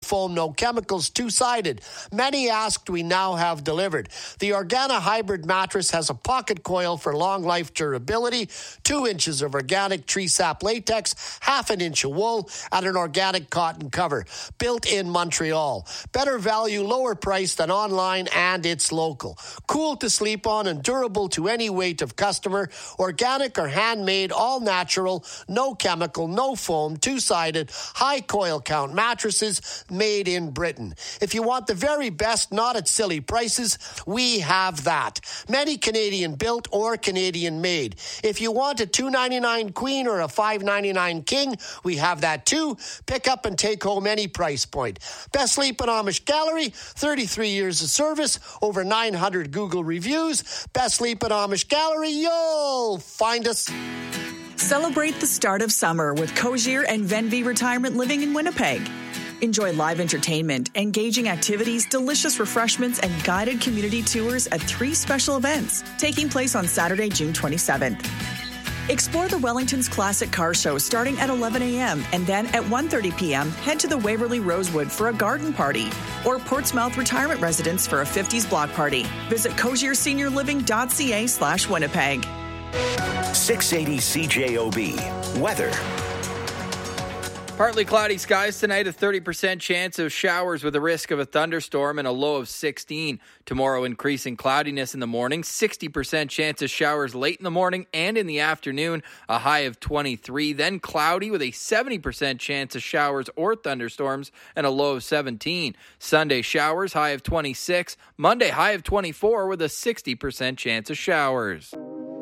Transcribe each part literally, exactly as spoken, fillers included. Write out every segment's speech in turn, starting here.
foam, no chemicals, two-sided. Many asked, we now have delivered. The Organa Hybrid mattress has a pocket coil for long life durability, two inches of organic tree sap latex, half an inch of wool, and an organic cotton cover. Built in Montreal. Better value, lower price than online, and it's local. Cool to sleep on and durable to any weight of customer. Organic or handmade, all natural, no chemical, no foam, two-sided, high coil count mattresses made in Britain. If you want the very best, not at silly prices, we have that. Many Canadian built or Canadian made. If you want a two ninety-nine queen or a five ninety-nine king, we have that too. Pick up and take home any price point. Best Sleep in Amish Gallery, thirty-three years of service, over nine hundred Google reviews. Best Sleep in Amish Gallery, you'll find us. Celebrate the start of summer with Cozier and Venvi Retirement Living in Winnipeg. Enjoy live entertainment, engaging activities, delicious refreshments, and guided community tours at three special events taking place on Saturday, June twenty-seventh. Explore the Wellington's Classic Car Show starting at eleven a.m. and then at one thirty p.m. head to the Waverly Rosewood for a garden party or Portsmouth Retirement Residence for a fifties block party. Visit cozierseniorliving.ca slash Winnipeg. six eighty C J O B. Weather. Partly cloudy skies tonight, a thirty percent chance of showers with a risk of a thunderstorm and a low of sixteen. Tomorrow, increasing cloudiness in the morning, sixty percent chance of showers late in the morning and in the afternoon, a high of twenty-three. Then cloudy with a seventy percent chance of showers or thunderstorms and a low of seventeen. Sunday, showers, high of twenty-six. Monday, high of twenty-four with a sixty percent chance of showers.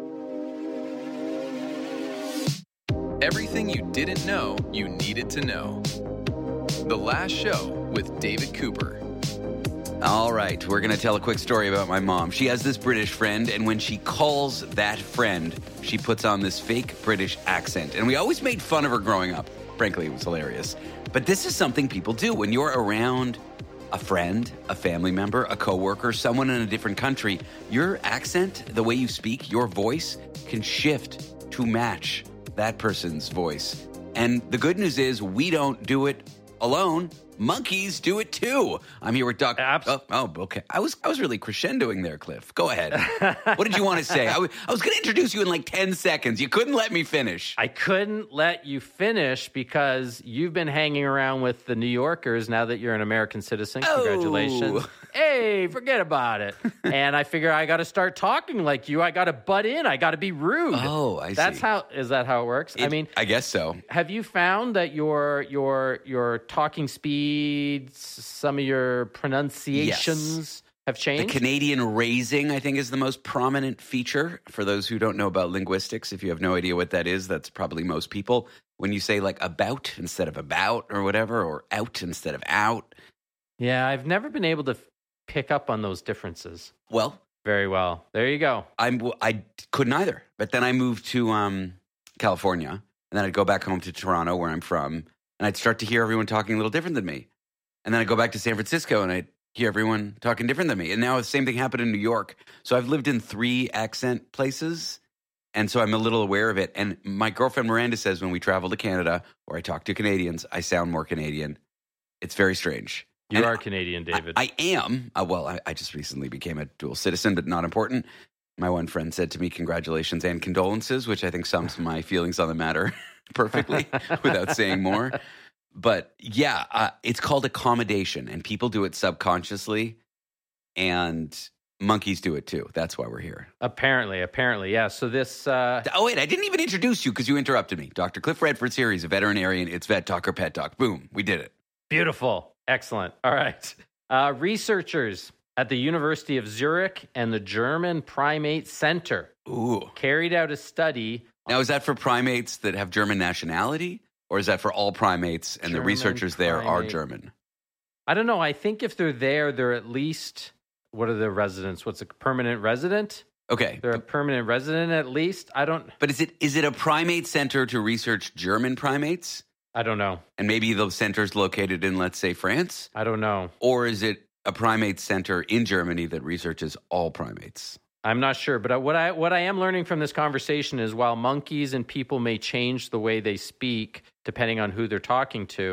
Everything you didn't know you needed to know. The Last Show with David Cooper. All right, we're going to tell a quick story about my mom. She has this British friend, and when she calls that friend, she puts on this fake British accent. And we always made fun of her growing up. Frankly, it was hilarious. But this is something people do. When you're around a friend, a family member, a coworker, someone in a different country, your accent, the way you speak, your voice can shift to match that person's voice. And the good news is we don't do it alone. Monkeys do it too. I'm here with Doc. Abs- oh, oh, okay. I was I was really crescendoing there, Cliff. Go ahead. What did you want to say? I was, I was going to introduce you in like ten seconds. You couldn't let me finish. I couldn't let you finish because you've been hanging around with the New Yorkers now that you're an American citizen. Congratulations. Oh. Hey, forget about it. And I figure I got to start talking like you. I got to butt in. I got to be rude. Oh, I see. That's how, is that how it works? It, I mean, I guess so. Have you found that your your your talking speed, some of your pronunciations Yes. have changed? The Canadian raising, I think, is the most prominent feature. For those who don't know about linguistics, if you have no idea what that is, that's probably most people. When you say like about instead of about or whatever, or out instead of out. Yeah, I've never been able to f- pick up on those differences. Well, Very well. There you go. I'm, I couldn't either. But then I moved to um, California, and then I'd go back home to Toronto, where I'm from, and I'd start to hear everyone talking a little different than me. And then I'd go back to San Francisco, and I'd hear everyone talking different than me. And now the same thing happened in New York. So I've lived in three accent places, and so I'm a little aware of it. And my girlfriend Miranda says when we travel to Canada or I talk to Canadians, I sound more Canadian. It's very strange. You And are Canadian, David. I, I am. Uh, well, I, I just recently became a dual citizen, but not important. My one friend said to me, congratulations and condolences, which I think sums my feelings on the matter perfectly without saying more. But yeah, uh, it's called accommodation, and people do it subconsciously, and monkeys do it too. That's why we're here. Apparently, apparently, yeah. So this... Uh... Oh, wait, I didn't even introduce you because you interrupted me. Doctor Cliff Redford's here. He's a veterinarian. It's Vet Talk or Pet Talk. Boom, we did it. Beautiful. Excellent. All right. Uh, researchers at the University of Zurich and the German Primate Center Ooh. carried out a study. Now, is that for primates that have German nationality, or is that for all primates and German the researchers there are primate. German? I don't know. I think if they're there, they're at least, what are the residents? What's a permanent resident? Okay. They're a permanent resident at least. I don't, But is it is it a primate center to research German primates? I don't know. And maybe the center's located in, let's say, France? I don't know. Or is it a primate center in Germany that researches all primates? I'm not sure, but what I what I am learning from this conversation is while monkeys and people may change the way they speak depending on who they're talking to,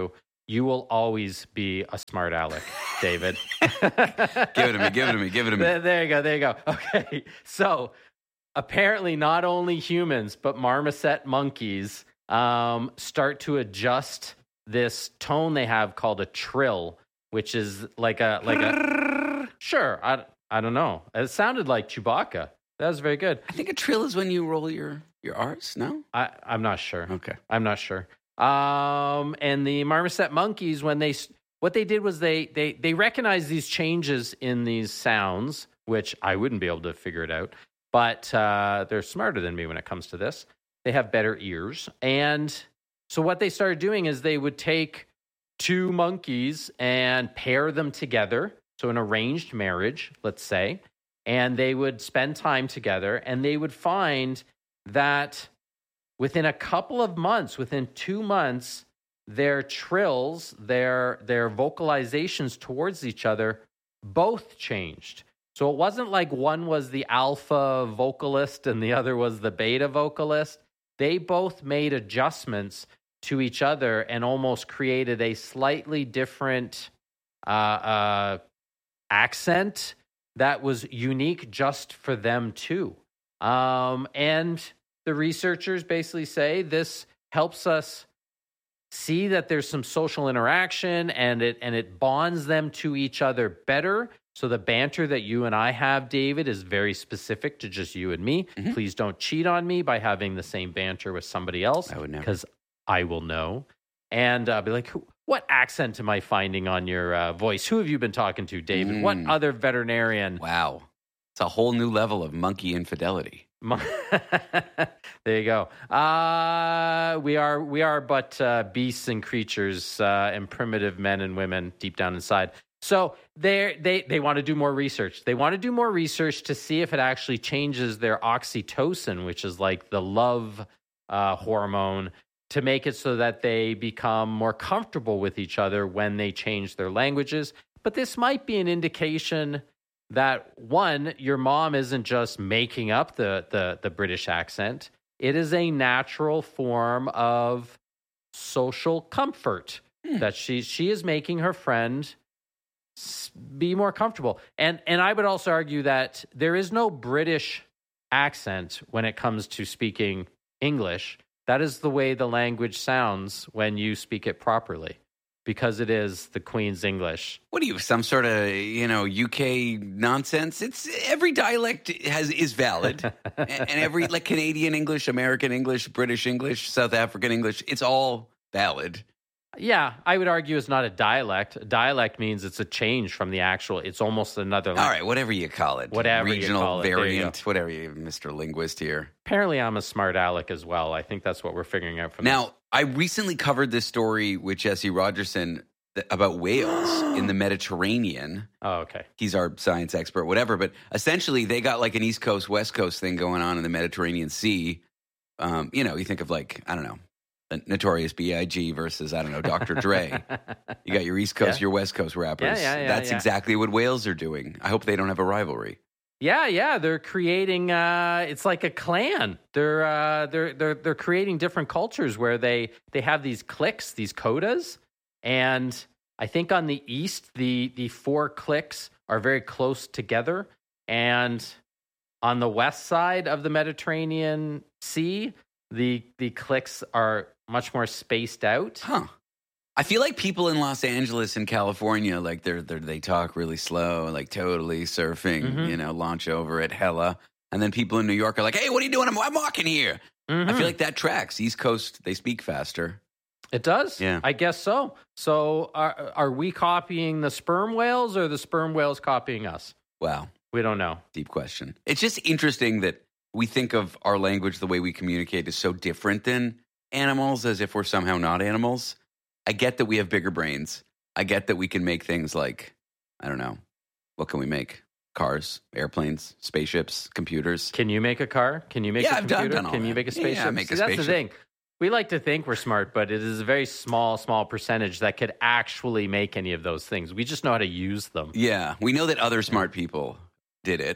you will always be a smart aleck, David. Give it to me, give it to me, give it to me. There, there you go, there you go. Okay, so apparently not only humans, but marmoset monkeys um, start to adjust this tone they have called a trill, which is like a like a sure. I, I don't know. It sounded like Chewbacca. That was very good. I think a trill is when you roll your your R's. No, I, I'm not sure. Okay, I'm not sure. Um, and the marmoset monkeys, when they what they did was they they they recognized these changes in these sounds, which I wouldn't be able to figure it out. But uh, they're smarter than me when it comes to this. They have better ears. And so what they started doing is they would take two monkeys and pair them together. So an arranged marriage, let's say. And they would spend time together. And they would find that within a couple of months, within two months, their trills, their, their vocalizations towards each other both changed. So it wasn't like one was the alpha vocalist and the other was the beta vocalist. They both made adjustments to each other and almost created a slightly different uh, uh, accent that was unique just for them too. Um, and the researchers basically say this helps us see that there's some social interaction and it and it bonds them to each other better. So the banter that you and I have, David, is very specific to just you and me. Mm-hmm. Please don't cheat on me by having the same banter with somebody else. I would never. Because I will know. And uh, be like, what accent am I finding on your uh, voice? Who have you been talking to, David? Mm. What other veterinarian? Wow. It's a whole new level of monkey infidelity. There you go. Uh, we are we are but uh, beasts and creatures uh, and primitive men and women deep down inside. So they they they want to do more research. They want to do more research to see if it actually changes their oxytocin, which is like the love uh, hormone, to make it so that they become more comfortable with each other when they change their languages. But this might be an indication that, one, your mom isn't just making up the the, the British accent. It is a natural form of social comfort hmm. that she she is making her friend be more comfortable. And and I would also argue that there is no British accent when it comes to speaking English. That is the way the language sounds when you speak it properly, because it is the Queen's English. What are you, some sort of, you know, U K nonsense? It's every dialect has is valid. and, and every, like, Canadian English, American English, British English, South African English, it's all valid. Yeah, I would argue it's not a dialect. A dialect means it's a change from the actual, it's almost another language. All right, whatever you call it. Whatever Regional you call it. variant, whatever you, Mister Linguist here. Apparently I'm a smart aleck as well. I think that's what we're figuring out from now, this. I recently covered this story with Jesse Rogerson about whales in the Mediterranean. Oh, okay. He's our science expert, whatever. But essentially, they got like an East Coast, West Coast thing going on in the Mediterranean Sea. Um, you know, you think of like, I don't know, Notorious B I G versus, I don't know, Doctor Dre. You got your East Coast, yeah. your West Coast rappers. Yeah, yeah, yeah, That's yeah. exactly what whales are doing. I hope they don't have a rivalry. Yeah, yeah, they're creating. Uh, it's like a clan. They're uh, they're they're they're creating different cultures where they they have these cliques, these codas, and I think on the east, the the four cliques are very close together, and on the west side of the Mediterranean Sea, the the cliques are much more spaced out. Huh. I feel like people in Los Angeles and California, like they're, they're they talk really slow, like totally surfing, mm-hmm. you know, launch over at hella. And then people in New York are like, hey, what are you doing? I'm, I'm walking here. Mm-hmm. I feel like that tracks. East Coast, they speak faster. It does? Yeah. I guess so. So are, are we copying the sperm whales or the sperm whales copying us? Wow. We don't know. Deep question. It's just interesting that we think of our language, the way we communicate, is so different than animals, as if we're somehow not animals. I get that we have bigger brains. I get that we can make things like, I don't know, what can we make? Cars, airplanes, spaceships, computers. Can you make a car? Can you make yeah, a computer? I've done, done all can that. you make a spaceship? Yeah, make See, a that's spaceship. the thing. We like to think we're smart, but it is a very small, small percentage that could actually make any of those things. We just know how to use them. Yeah, we know that other smart people did it,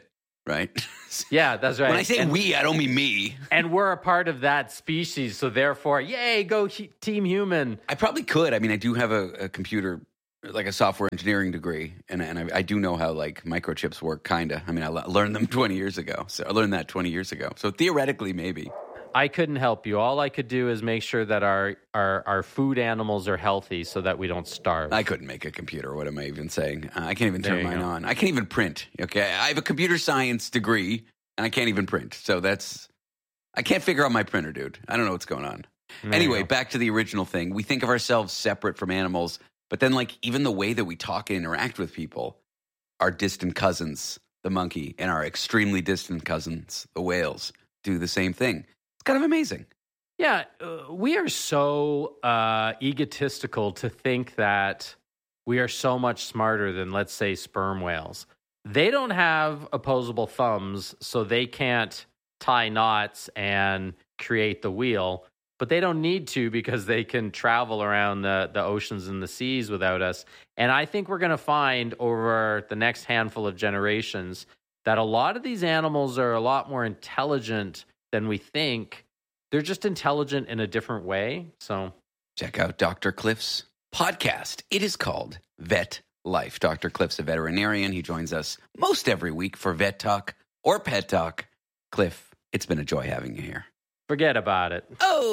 right? Yeah, that's right. When I say and, we, I don't mean me. And we're a part of that species, so therefore, yay, go he- Team Human. I probably could. I mean, I do have a, a computer, like a software engineering degree, and, and I, I do know how, like, microchips work, kind of. I mean, I le- learned them twenty years ago. So I learned that twenty years ago. So theoretically, maybe. I couldn't help you. All I could do is make sure that our, our, our food animals are healthy so that we don't starve. I couldn't make a computer. What am I even saying? Uh, I can't even There turn you mine go. on. I can't even print. Okay, I have a computer science degree, and I can't even print. So that's, I can't figure out my printer, dude. I don't know what's going on. There Anyway, you go. back to the original thing. We think of ourselves separate from animals, but then, like, even the way that we talk and interact with people, our distant cousins, the monkey, and our extremely distant cousins, the whales, do the same thing. It's kind of amazing. Yeah, uh, we are so uh, egotistical to think that we are so much smarter than, let's say, sperm whales. They don't have opposable thumbs, so they can't tie knots and create the wheel. But they don't need to because they can travel around the, the oceans and the seas without us. And I think we're going to find over the next handful of generations that a lot of these animals are a lot more intelligent than we think. They're just intelligent in a different way. So Check out Doctor Cliff's podcast. It is called Vet Life. Doctor Cliff's a veterinarian. He joins us most every week for Vet Talk or Pet Talk. Cliff, it's been a joy having you here. forget about it.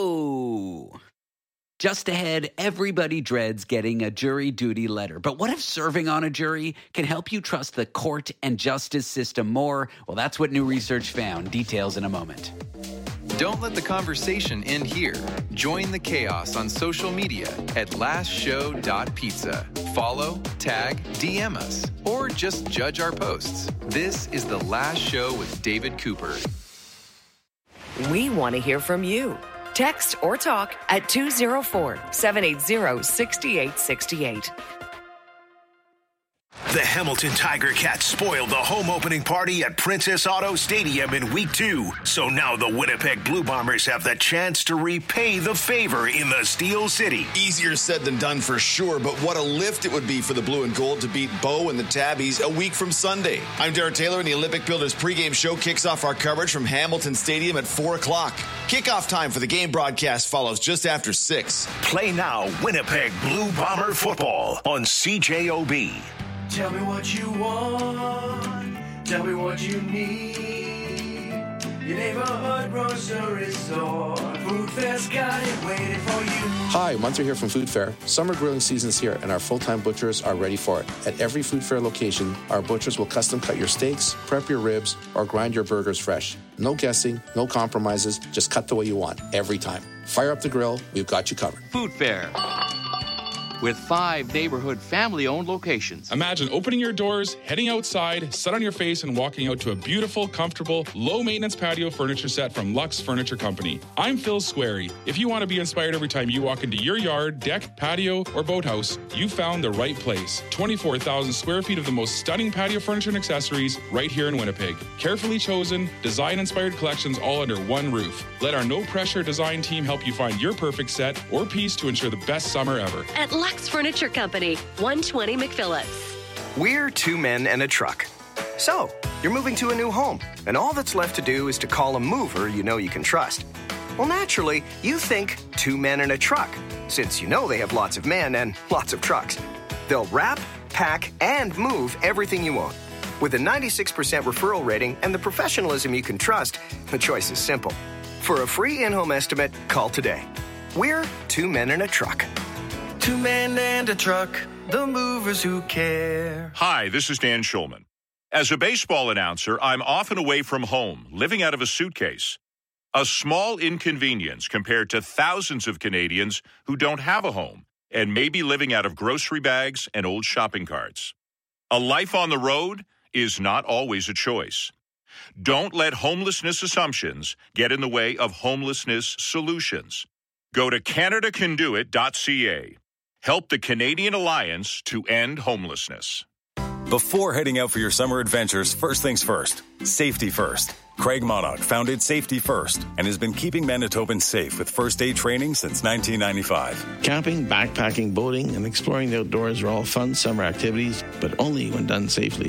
Oh, just ahead, everybody dreads getting a jury duty letter. But what if serving on a jury can help you trust the court and justice system more? Well, that's what new research found. Details in a moment. Don't let the conversation end here. Join the chaos on social media at last show dot pizza. Follow, tag, D M us, or just judge our posts. This is The Last Show with David Cooper. We want to hear from you. Text or talk at two oh four, seven eight zero, six eight six eight. The Hamilton Tiger Cats spoiled the home opening party at Princess Auto Stadium in week two. So now the Winnipeg Blue Bombers have the chance to repay the favor in the Steel City. Easier said than done for sure, but what a lift it would be for the Blue and Gold to beat Bo and the Tabbies a week from Sunday. I'm Darren Taylor, and the Olympic Builders pregame show kicks off our coverage from Hamilton Stadium at four o'clock. Kickoff time for the game broadcast follows just after six. Play now Winnipeg Blue Bomber football on C J O B. Tell me what you want. Tell me what you need. Your neighborhood grocery store. Food Fair's got it waiting for you. Hi, Munter here from Food Fair. Summer grilling season's here, and our full-time butchers are ready for it. At every Food Fair location, our butchers will custom cut your steaks, prep your ribs, or grind your burgers fresh. No guessing, no compromises, just cut the way you want, every time. Fire up the grill, we've got you covered. Food Fair. With five neighborhood family-owned locations. Imagine opening your doors, heading outside, set on your face, and walking out to a beautiful, comfortable, low-maintenance patio furniture set from Lux Furniture Company. I'm Phil Squarey. If you want to be inspired every time you walk into your yard, deck, patio, or boathouse, you found the right place. twenty-four thousand square feet of the most stunning patio furniture and accessories right here in Winnipeg. Carefully chosen, design-inspired collections all under one roof. Let our no-pressure design team help you find your perfect set or piece to ensure the best summer ever. At Lux Furniture Company, one twenty McPhillips. We're two men and a truck. So, you're moving to a new home, and all that's left to do is to call a mover you know you can trust. Well, naturally, you think two men and a truck, since you know they have lots of men and lots of trucks. They'll wrap, pack, and move everything you own. With a ninety-six percent referral rating and the professionalism you can trust, the choice is simple. For a free in-home estimate, call today. We're two men and a truck. Two men and a truck, the movers who care. Hi, this is Dan Schulman. As a baseball announcer, I'm often away from home, living out of a suitcase. A small inconvenience compared to thousands of Canadians who don't have a home and may be living out of grocery bags and old shopping carts. A life on the road is not always a choice. Don't let homelessness assumptions get in the way of homelessness solutions. Go to canada can do it dot c a. Help the Canadian Alliance to end homelessness. Before heading out for your summer adventures, first things first. Safety first. Craig Monarch founded Safety First and has been keeping Manitobans safe with first aid training since nineteen ninety-five. Camping, backpacking, boating, and exploring the outdoors are all fun summer activities, but only when done safely.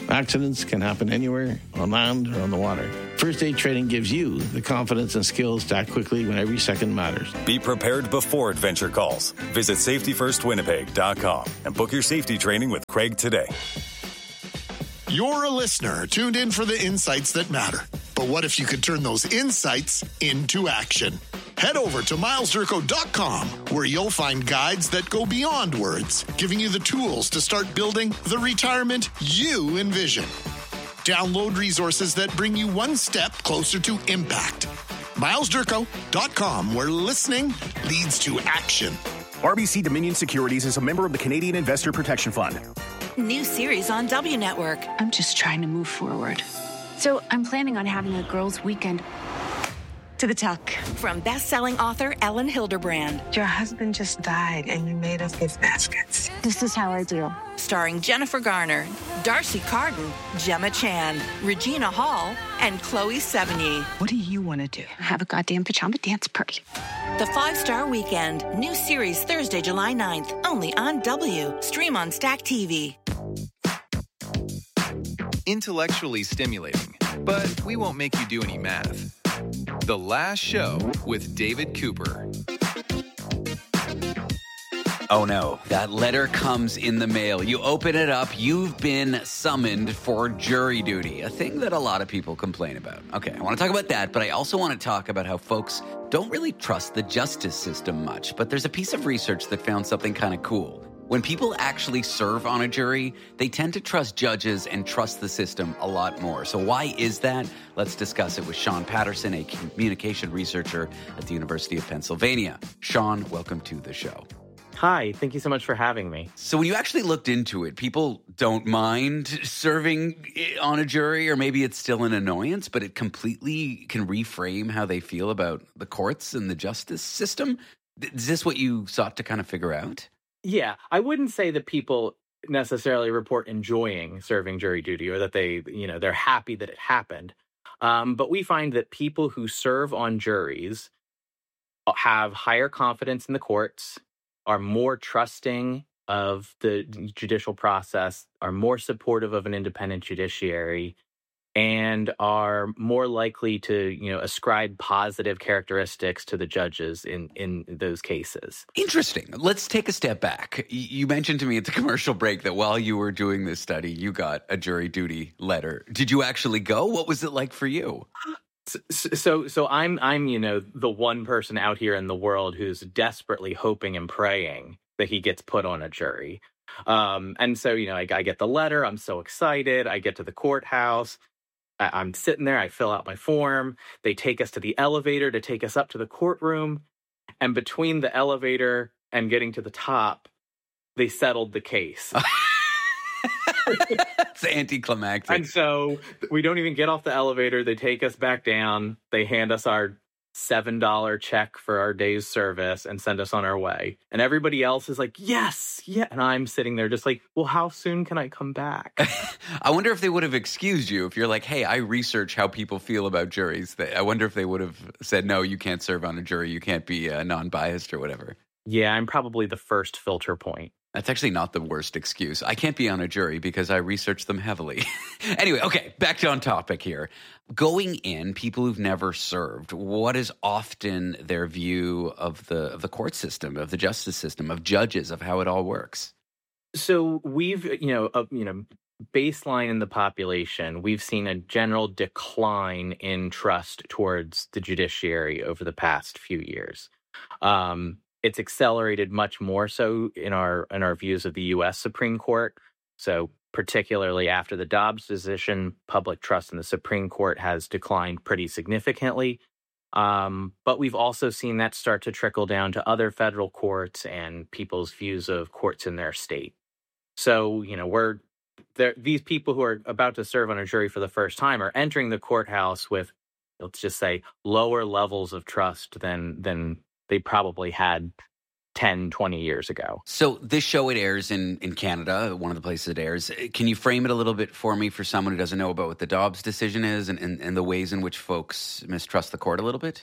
Accidents can happen anywhere, on land or on the water. First aid training gives you the confidence and skills to act quickly when every second matters. Be prepared before adventure calls. Visit safety first winnipeg dot com and book your safety training with Craig today. You're a listener tuned in for the insights that matter. But what if you could turn those insights into action? Head over to miles durko dot com, where you'll find guides that go beyond words, giving you the tools to start building the retirement you envision. Download resources that bring you one step closer to impact. miles durko dot com, where listening leads to action. R B C Dominion Securities is a member of the Canadian Investor Protection Fund. New series on W Network. I'm just trying to move forward. So I'm planning on having a girls' weekend. To the tuck. From best-selling author Ellen Hilderbrand. Your husband just died and you made us gift baskets. This is how I do. Starring Jennifer Garner, Darcy Carden, Gemma Chan, Regina Hall, and Chloe Sevigny. What do you want to do? Have a goddamn pajama dance party. The Five-Star Weekend. New series Thursday, July ninth. Only on W. Stream on Stack T V. Intellectually stimulating, but we won't make you do any math. The Last Show with David Cooper. Oh no, that letter comes in the mail. You open it up, you've been summoned for jury duty, a thing that a lot of people complain about. Okay, I want to talk about that, but I also want to talk about how folks don't really trust the justice system much. But there's a piece of research that found something kind of cool. When people actually serve on a jury, they tend to trust judges and trust the system a lot more. So why is that? Let's discuss it with Sean Patterson, a communication researcher at the University of Pennsylvania. Sean, welcome to the show. Hi, thank you so much for having me. So when you actually looked into it, people don't mind serving on a jury, or maybe it's still an annoyance, but it completely can reframe how they feel about the courts and the justice system. Is this what you sought to kind of figure out? Yeah, I wouldn't say that people necessarily report enjoying serving jury duty or that they, you know, they're happy that it happened. Um, but we find that people who serve on juries have higher confidence in the courts, are more trusting of the judicial process, are more supportive of an independent judiciary, and are more likely to, you know, ascribe positive characteristics to the judges in, in those cases. Interesting. Let's take a step back. You mentioned to me at the commercial break that while you were doing this study, you got a jury duty letter. Did you actually go? What was it like for you? So, so, so I'm, I'm, you know, the one person out here in the world who's desperately hoping and praying that he gets put on a jury. Um, and so, you know, I, I get the letter. I'm so excited. I get to the courthouse. I'm sitting there, I fill out my form, they take us to the elevator to take us up to the courtroom, and between the elevator and getting to the top, they settled the case. It's anticlimactic. And so we don't even get off the elevator, they take us back down, they hand us our seven dollar check for our day's service and send us on our way. And everybody else is like, yes, yeah. And I'm sitting there just like, well, how soon can I come back? I wonder if they would have excused you if you're like, hey, I research how people feel about juries. I wonder if they would have said, no, you can't serve on a jury. You can't be uh, non-biased or whatever. Yeah, I'm probably the first filter point. That's actually not the worst excuse. I can't be on a jury because I research them heavily. Anyway, okay, back to on topic here. Going in, people who've never served, what is often their view of the of the court system, of the justice system, of judges, of how it all works? So we've, you know, uh, you know, baseline in the population, we've seen a general decline in trust towards the judiciary over the past few years. Um, It's accelerated much more so in our in our views of the U S Supreme Court. So particularly after the Dobbs decision, public trust in the Supreme Court has declined pretty significantly. Um, but we've also seen that start to trickle down to other federal courts and people's views of courts in their state. So, you know, we're there. These people who are about to serve on a jury for the first time are entering the courthouse with, let's just say, lower levels of trust than than they probably had ten, twenty years ago. So this show, it airs in, in Canada, one of the places it airs. Can you frame it a little bit for me for someone who doesn't know about what the Dobbs decision is and, and, and the ways in which folks mistrust the court a little bit?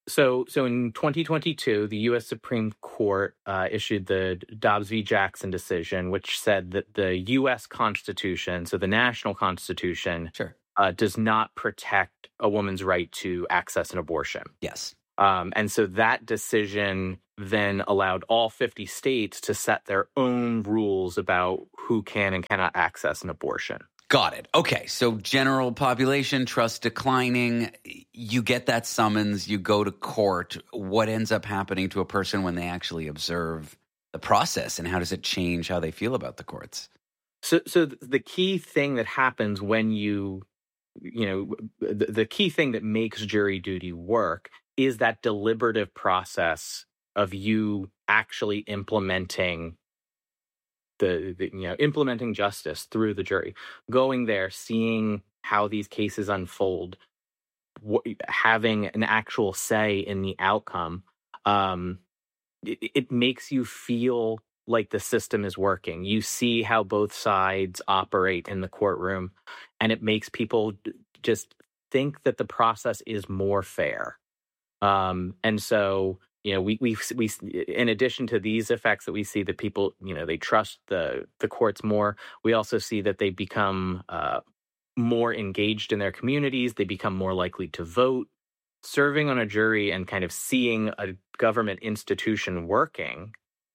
So, so in twenty twenty-two, the U S Supreme Court uh, issued the Dobbs v. Jackson decision, which said that the U S Constitution, so the national Constitution, sure. uh, does not protect a woman's right to access an abortion. Yes. Um, and so that decision then allowed all fifty states to set their own rules about who can and cannot access an abortion. Got it. Okay, so general population trust declining. You get that summons, you go to court. What ends up happening to a person when they actually observe the process, and how does it change how they feel about the courts? So, so the key thing that happens when you, you know, the, the key thing that makes jury duty work is that deliberative process of you actually implementing The, the you know implementing justice through the jury, going there, seeing how these cases unfold, wh- having an actual say in the outcome. Um, it, it makes you feel like the system is working. You see how both sides operate in the courtroom, and it makes people just think that the process is more fair. Um, and so. You know, we we we in addition to these effects that we see that people, you know, they trust the the courts more. We also see that they become uh, more engaged in their communities. They become more likely to vote. Serving on a jury and kind of seeing a government institution working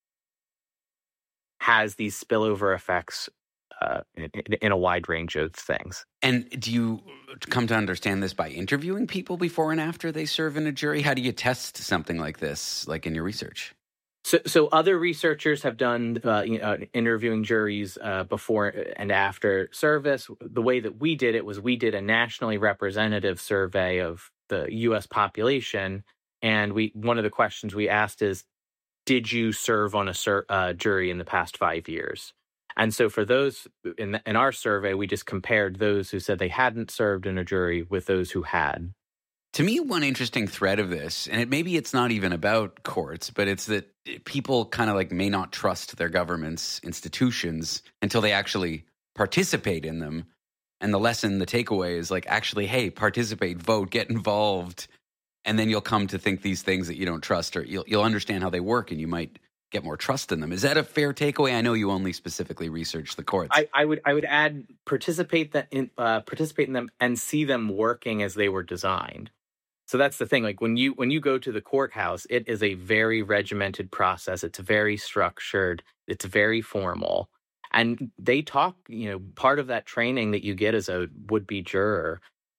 has these spillover effects uh, in, in a wide range of things. And do you come to understand this by interviewing people before and after they serve in a jury? How do you test something like this, like in your research? So, so other researchers have done uh, you know, interviewing juries uh, before and after service. The way that we did it was we did a nationally representative survey of the U S population, and we one of the questions we asked is, did you serve on a sur- uh, jury in the past five years? And so for those in, the, in our survey, we just compared those who said they hadn't served in a jury with those who had. To me, one interesting thread of this, and it, maybe it's not even about courts, but it's that people kind of like may not trust their government's institutions until they actually participate in them. And the lesson, the takeaway is like, actually, hey, participate, vote, get involved. And then you'll come to think these things that you don't trust, or you'll, you'll understand how they work, and you might get more trust in them. Is that a fair takeaway? I know you only specifically research the courts. I, I would I would add participate that in uh, participate in them and see them working as they were designed. So that's the thing. Like when you when you go to the courthouse, it is a very regimented process. It's very structured. It's very formal, and they talk. You know, part of that training that you get as a would-be juror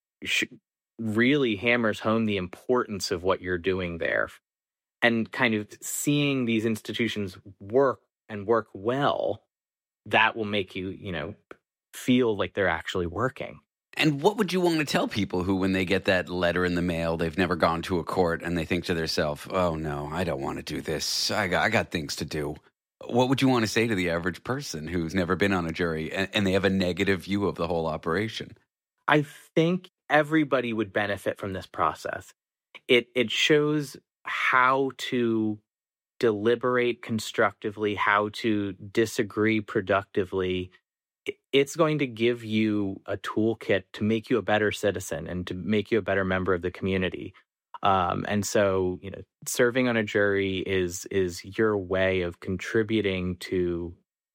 really hammers home the importance of what you're doing there. And kind of seeing these institutions work and work well, that will make you, you know, feel like they're actually working. And what would you want to tell people who, when they get that letter in the mail, they've never gone to a court, and they think to themselves, oh, no, I don't want to do this. I got, I got things to do. What would you want to say to the average person who's never been on a jury and, and they have a negative view of the whole operation? I think everybody would benefit from this process. It it shows how to deliberate constructively, how to disagree productively. It's going to give you a toolkit to make you a better citizen and to make you a better member of the community. Um, and so, you know, serving on a jury is is your way of contributing to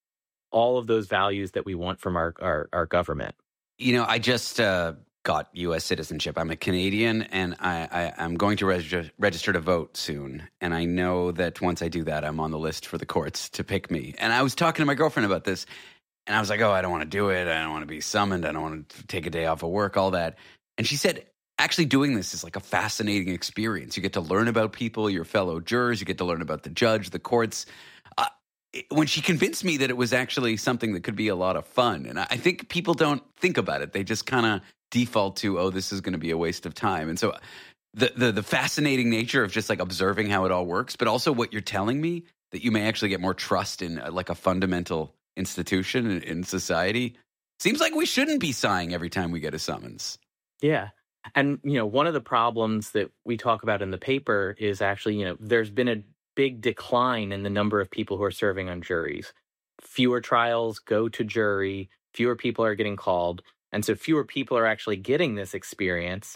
all of those values that we want from our our, our government. You know, I just uh, got U S citizenship. I'm a Canadian, and I, I, I'm going to register, register to vote soon. And I know that once I do that, I'm on the list for the courts to pick me. And I was talking to my girlfriend about this, and I was like, oh, I don't want to do it. I don't want to be summoned. I don't want to take a day off of work, all that. And she said, actually doing this is like a fascinating experience. You get to learn about people, your fellow jurors. You get to learn about the judge, the courts. Uh, when she convinced me that it was actually something that could be a lot of fun. And I think people don't think about it. They just kind of default to, oh, this is going to be a waste of time. And so the, the the fascinating nature of just like observing how it all works, but also what you're telling me, that you may actually get more trust in uh, like a fundamental institution in, in society. Seems like we shouldn't be sighing every time we get a summons. Yeah. And, you know, one of the problems that we talk about in the paper is actually, you know, there's been a big decline in the number of people who are serving on juries. Fewer trials go to jury, fewer people are getting called. And so fewer people are actually getting this experience.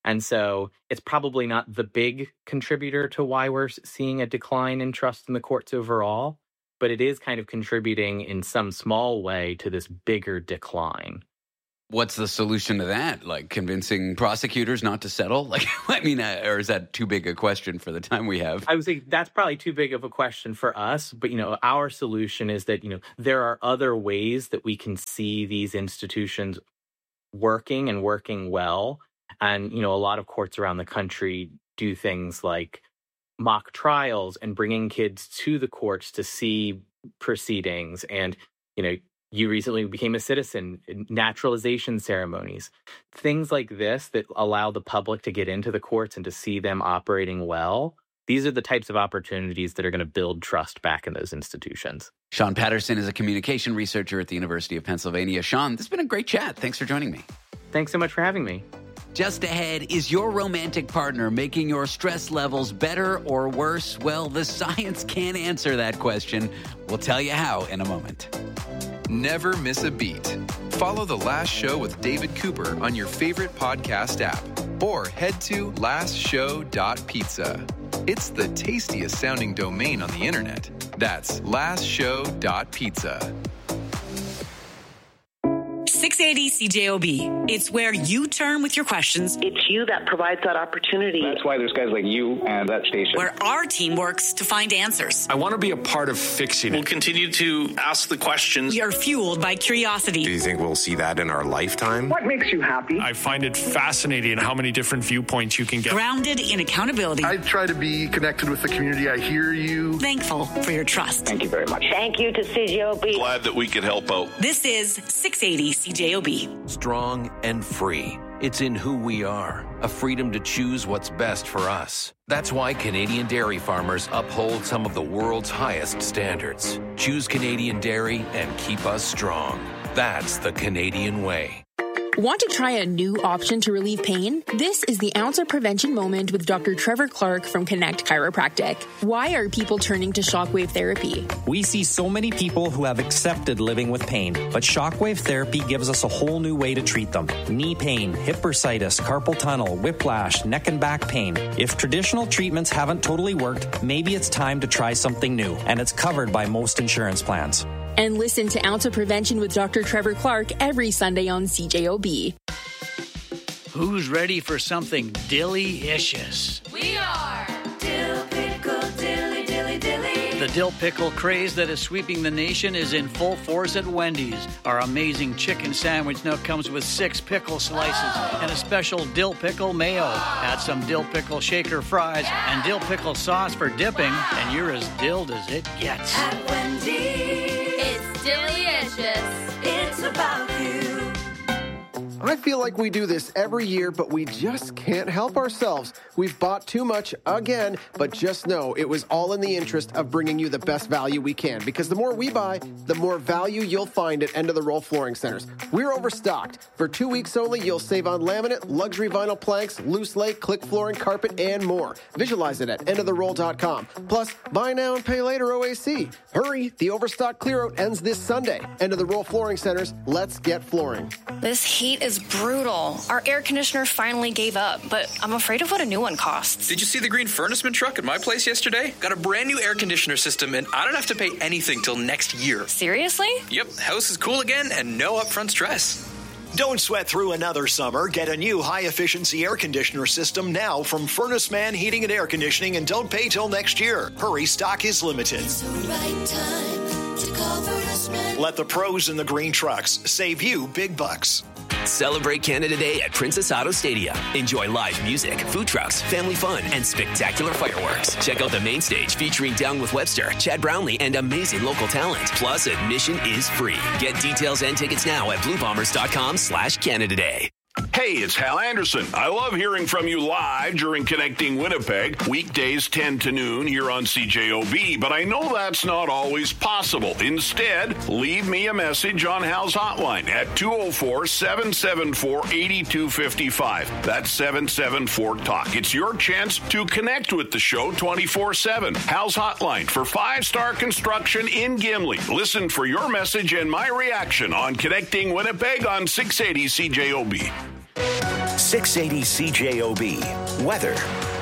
And so it's probably not the big contributor to why we're seeing a decline in trust in the courts overall, but it is kind of contributing in some small way to this bigger decline. What's the solution to that? Like convincing prosecutors not to settle? Like, I mean, uh, or is that too big a question for the time we have? I would say that's probably too big of a question for us. But, you know, our solution is that, you know, there are other ways that we can see these institutions working and working well. And, you know, a lot of courts around the country do things like mock trials and bringing kids to the courts to see proceedings. And, you know, you recently became a citizen, naturalization ceremonies, things like this that allow the public to get into the courts and to see them operating well. These are the types of opportunities that are going to build trust back in those institutions. Sean Patterson is a communication researcher at the University of Pennsylvania. Sean, this has been a great chat. Thanks for joining me. Thanks so much for having me. Just ahead, is your romantic partner making your stress levels better or worse? Well, the science can't answer that question. We'll tell you how in a moment. Never miss a beat. Follow The Last Show with David Cooper on your favorite podcast app or head to last show dot pizza. It's the tastiest sounding domain on the internet. That's last show dot pizza. six eighty C J O B. It's where you turn with your questions. It's you that provides that opportunity. That's why there's guys like you and that station. Where our team works to find answers. I want to be a part of fixing it. We'll continue to ask the questions. We are fueled by curiosity. Do you think we'll see that in our lifetime? What makes you happy? I find it fascinating how many different viewpoints you can get. Grounded in accountability. I try to be connected with the community. I hear you. Thankful for your trust. Thank you very much. Thank you to C J O B. Glad that we could help out. This is six eighty C J O B. Strong and free. It's in who we are, a freedom to choose what's best for us. That's why Canadian dairy farmers uphold some of the world's highest standards. Choose Canadian dairy and keep us strong. That's the Canadian way. Want to try a new option to relieve pain? This is the Ounce of Prevention Moment with Doctor Trevor Clark from Connect Chiropractic. Why are people turning to shockwave therapy? We see so many people who have accepted living with pain, but shockwave therapy gives us a whole new way to treat them. Knee pain, hip bursitis, carpal tunnel, whiplash, neck and back pain. If traditional treatments haven't totally worked, maybe it's time to try something new, and it's covered by most insurance plans. And listen to Ounce of Prevention with Doctor Trevor Clark every Sunday on C J O B. Who's ready for something dilly-icious? We are Dill Pickle Dilly Dilly Dilly. The dill pickle craze that is sweeping the nation is in full force at Wendy's. Our amazing chicken sandwich now comes with six pickle slices oh. and a special dill pickle mayo. Oh. Add some dill pickle shaker fries yeah. and dill pickle sauce for dipping, wow. and you're as dilled as it gets. At Wendy's. Delicious. It's about you. I feel like we do this every year, but we just can't help ourselves. We've bought too much again, but just know it was all in the interest of bringing you the best value we can, because the more we buy, the more value you'll find at End of the Roll Flooring Centers. We're overstocked. For two weeks only, you'll save on laminate, luxury vinyl planks, loose lay, click flooring, carpet, and more. Visualize it at end of the roll dot com. Plus, buy now and pay later O A C. Hurry, the overstock clear-out ends this Sunday. End of the Roll Flooring Centers, let's get flooring. This heat is brutal. Our air conditioner finally gave up, but I'm afraid of what a new one costs. Did you see the green furnaceman truck at my place yesterday? Got a brand new air conditioner system, and I don't have to pay anything till next year. Seriously? Yep, house is cool again and no upfront stress. Don't sweat through another summer. Get a new high-efficiency air conditioner system now from Furnace Man Heating and Air Conditioning, and don't pay till next year. Hurry, stock is limited. It's the right time to call Furnace Man. Let the pros in the green trucks save you big bucks. Celebrate Canada Day at Princess Auto Stadium. Enjoy live music, food trucks, family fun, and spectacular fireworks. Check out the main stage featuring Down with Webster, Chad Brownlee, and amazing local talent. Plus, admission is free. Get details and tickets now at blue bombers dot com slash Canada Day. Hey, it's Hal Anderson. I love hearing from you live during Connecting Winnipeg, weekdays ten to noon here on C J O B, but I know that's not always possible. Instead, leave me a message on Hal's hotline at two oh four, seven seven four, eight two five five. That's seven seven four talk. It's your chance to connect with the show twenty-four seven. Hal's hotline for five-star construction in Gimli. Listen for your message and my reaction on Connecting Winnipeg on six eighty C J O B. six eighty C J O B. Weather.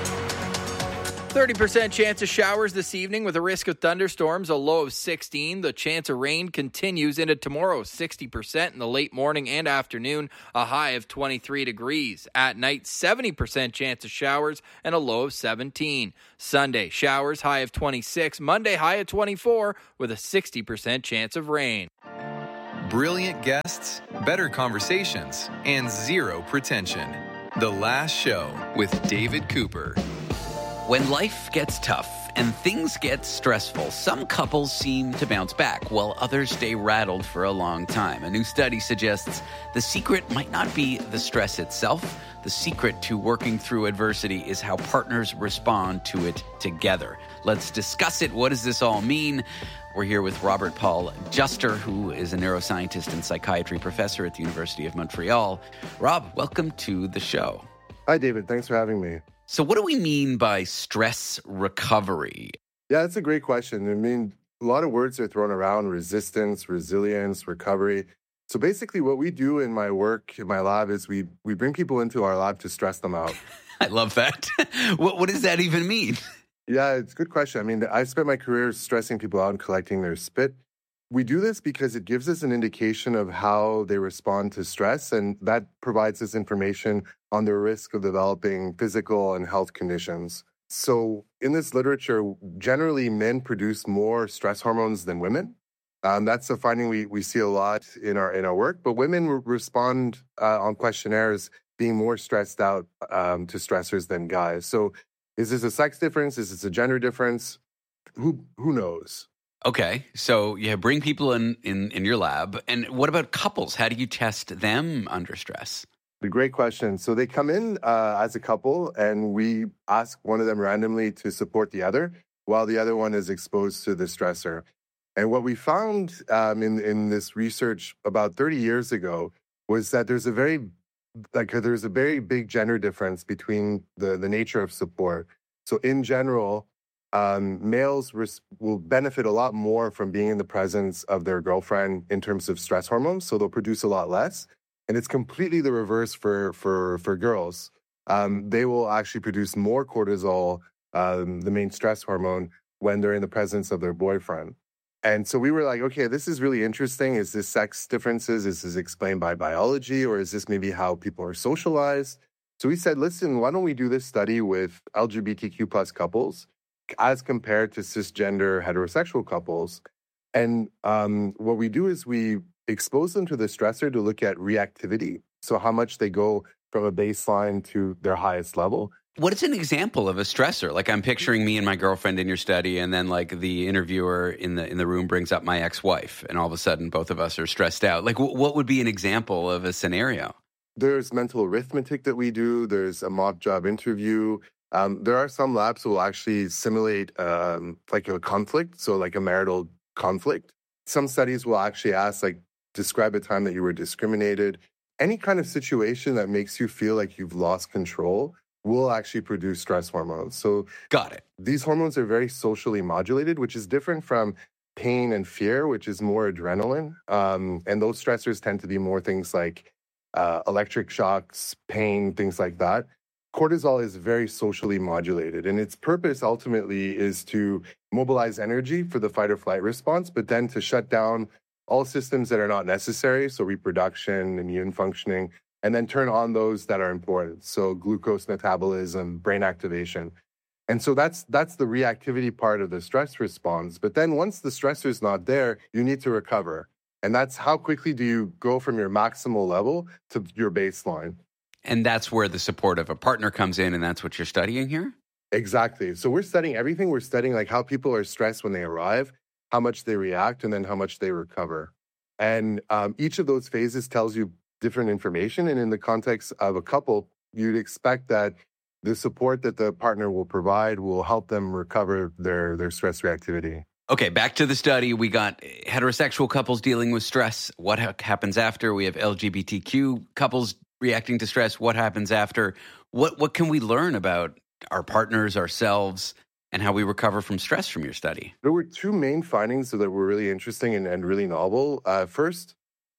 thirty percent chance of showers this evening with a risk of thunderstorms, a low of sixteen. The chance of rain continues into tomorrow, sixty percent in the late morning and afternoon, a high of twenty-three degrees. At night, seventy percent chance of showers and a low of seventeen. Sunday, showers, high of twenty-six. Monday, high of twenty-four with a sixty percent chance of rain. Brilliant guests, better conversations, and zero pretension. The Last Show with David Cooper. When life gets tough and things get stressful, some couples seem to bounce back while others stay rattled for a long time. A new study suggests the secret might not be the stress itself. The secret to working through adversity is how partners respond to it together. Let's discuss it. What does this all mean? We're here with Robert Paul Juster, who is a neuroscientist and psychiatry professor at the University of Montreal. Rob, welcome to the show. Hi, David. Thanks for having me. So what do we mean by stress recovery? Yeah, that's a great question. I mean, a lot of words are thrown around: resistance, resilience, recovery. So basically what we do in my work, in my lab, is we, we bring people into our lab to stress them out. I love that. what, what does that even mean? Yeah, it's a good question. I mean, I've spent my career stressing people out and collecting their spit. We do this because it gives us an indication of how they respond to stress, and that provides us information on the risk of developing physical and health conditions. So in this literature, generally men produce more stress hormones than women. Um, that's a finding we, we see a lot in our in our work, but women re- respond uh, on questionnaires being more stressed out um, to stressors than guys. So is this a sex difference? Is this a gender difference? Who who knows? Okay, so you bring people in, in, in your lab. And what about couples? How do you test them under stress? A great question. So they come in uh, as a couple, and we ask one of them randomly to support the other while the other one is exposed to the stressor. And what we found um, in, in this research about thirty years ago was that there's a very like there's a very big gender difference between the, the nature of support. So in general, Um, males res- will benefit a lot more from being in the presence of their girlfriend in terms of stress hormones, so they'll produce a lot less. And it's completely the reverse for for for girls. Um, they will actually produce more cortisol, um, the main stress hormone, when they're in the presence of their boyfriend. And so we were like, okay, this is really interesting. Is this sex differences? Is this explained by biology, or is this maybe how people are socialized? So we said, listen, why don't we do this study with L G B T Q plus couples as compared to cisgender heterosexual couples. And um, what we do is we expose them to the stressor to look at reactivity. So how much they go from a baseline to their highest level. What is an example of a stressor? Like I'm picturing me and my girlfriend in your study, and then like the interviewer in the in the room brings up my ex-wife, and all of a sudden both of us are stressed out. Like w- what would be an example of a scenario? There's mental arithmetic that we do. There's a mock job interview. Um, there are some labs who will actually simulate um, like a conflict, so like a marital conflict. Some studies will actually ask, like, describe a time that you were discriminated. Any kind of situation that makes you feel like you've lost control will actually produce stress hormones. So got it. These hormones are very socially modulated, which is different from pain and fear, which is more adrenaline. Um, and those stressors tend to be more things like uh, electric shocks, pain, things like that. Cortisol is very socially modulated, and its purpose ultimately is to mobilize energy for the fight or flight response, but then to shut down all systems that are not necessary, so reproduction, immune functioning, and then turn on those that are important, so glucose metabolism, brain activation. And so that's that's the reactivity part of the stress response. But then once the stressor is not there, you need to recover. And that's how quickly do you go from your maximal level to your baseline. And that's where the support of a partner comes in, and that's what you're studying here? Exactly. So we're studying everything. We're studying like how people are stressed when they arrive, how much they react, and then how much they recover. And um, each of those phases tells you different information. And in the context of a couple, you'd expect that the support that the partner will provide will help them recover their, their stress reactivity. Okay, back to the study. We got heterosexual couples dealing with stress. What ha- happens after? We have L G B T Q couples reacting to stress. What happens after? What what can we learn about our partners, ourselves, and how we recover from stress from your study? There were two main findings that were really interesting and, and really novel. Uh, first,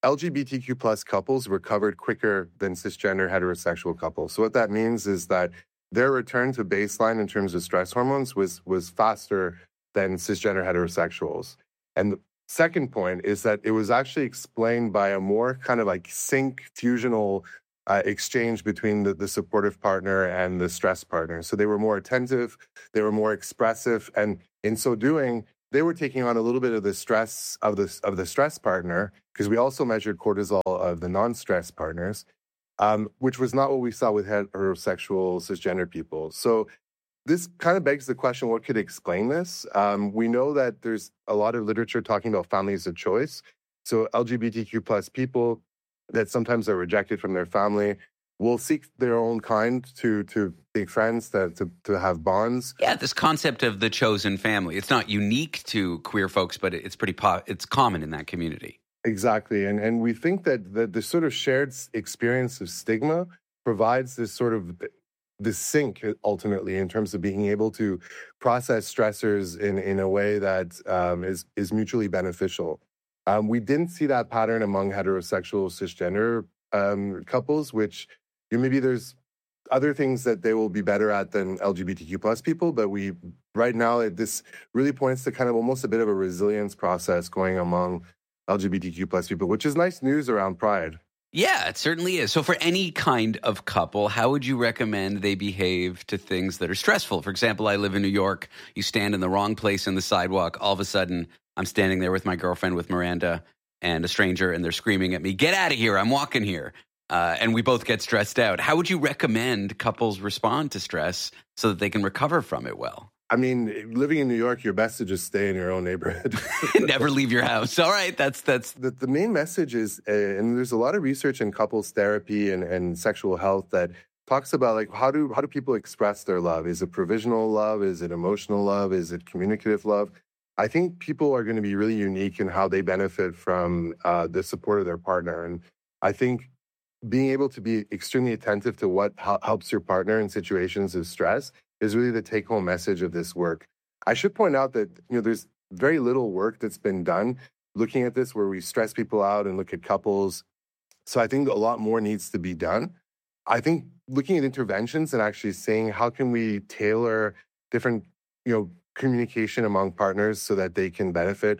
L G B T Q plus couples recovered quicker than cisgender heterosexual couples. So what that means is that their return to baseline in terms of stress hormones was, was faster than cisgender heterosexuals. And the second point is that it was actually explained by a more kind of like sync fusional uh, exchange between the, the supportive partner and the stress partner. So they were more attentive, they were more expressive, and in so doing, they were taking on a little bit of the stress of the, of the stress partner, because we also measured cortisol of the non-stress partners, um, which was not what we saw with heterosexual cisgender people. So this kind of begs the question, what could explain this? Um, we know that there's a lot of literature talking about families of choice. So L G B T Q plus people that sometimes are rejected from their family will seek their own kind to to make friends, to, to, to have bonds. Yeah, this concept of the chosen family. It's not unique to queer folks, but it's pretty po- it's common in that community. Exactly. And and we think that the, the sort of shared experience of stigma provides this sort of this sync ultimately in terms of being able to process stressors in, in a way that um, is, is mutually beneficial. Um, we didn't see that pattern among heterosexual cisgender um, couples, which you know, maybe there's other things that they will be better at than L G B T Q plus people, but we right now it, this really points to kind of almost a bit of a resilience process going among L G B T Q plus people, which is nice news around Pride. Yeah, it certainly is. So for any kind of couple, how would you recommend they behave to things that are stressful? For example, I live in New York. You stand in the wrong place in the sidewalk. All of a sudden, I'm standing there with my girlfriend, with Miranda, and a stranger, and they're screaming at me, "Get out of here, I'm walking here." Uh, and we both get stressed out. How would you recommend couples respond to stress so that they can recover from it well? I mean, living in New York, you're best to just stay in your own neighborhood. Never leave your house. All right, that's that's the, the main message is, uh, and there's a lot of research in couples therapy and, and sexual health that talks about like how do how do people express their love? Is it provisional love? Is it emotional love? Is it communicative love? I think people are going to be really unique in how they benefit from uh, the support of their partner, and I think being able to be extremely attentive to what h- helps your partner in situations of stress is really the take-home message of this work. I should point out that you know there's very little work that's been done looking at this where we stress people out and look at couples. So I think a lot more needs to be done. I think looking at interventions and actually saying how can we tailor different you know communication among partners so that they can benefit